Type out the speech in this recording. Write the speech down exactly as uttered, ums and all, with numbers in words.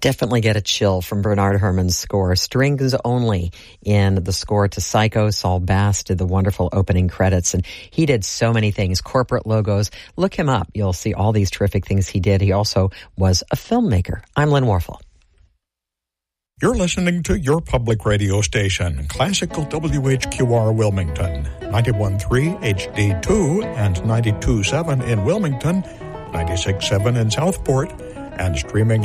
definitely get a chill from Bernard Herrmann's score. Strings only in the score to Psycho. Saul Bass did the wonderful opening credits, and he did so many things. Corporate logos. Look him up. You'll see all these terrific things he did. He also was a filmmaker. I'm Lynn Warfel. You're listening to your public radio station, Classical W H Q R Wilmington, ninety-one point three H D two and ninety-two point seven in Wilmington, ninety-six point seven in Southport, and streaming